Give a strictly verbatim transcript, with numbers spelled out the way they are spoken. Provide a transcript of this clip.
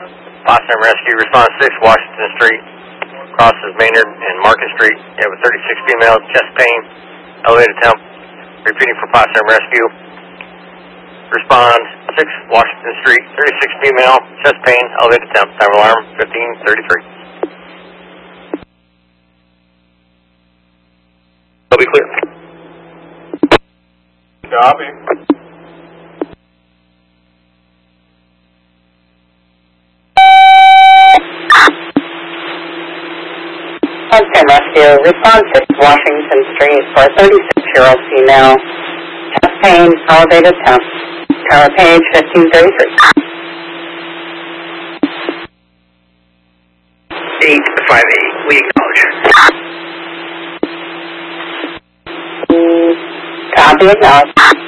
Boston Rescue, response six, Washington Street, crosses Maynard and Market Street. You have a thirty-six female, chest pain, elevated temp. Repeating for Boston Rescue. Respond six, Washington Street, thirty-six female, chest pain, elevated temp. Time alarm fifteen thirty-three. They'll be clear. Copy. Boston Rescue, response six, Washington Street for a thirty-six-year-old female, chest pain, elevated temp. Tower page fifteen thirty-three. eight five eight, we acknowledge. Copy, acknowledge.